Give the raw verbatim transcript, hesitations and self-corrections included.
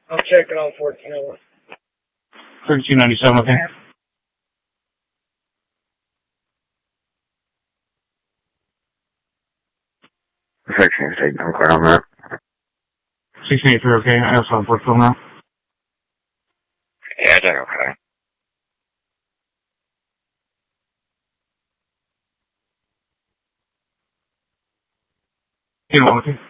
I'm checking on fourteen oh one. thirty-two ninety-seven, okay. sixteen state, I'm clear on that. sixteen eighty-three, okay. I also have Portville now. Yeah, I think okay. You know, okay.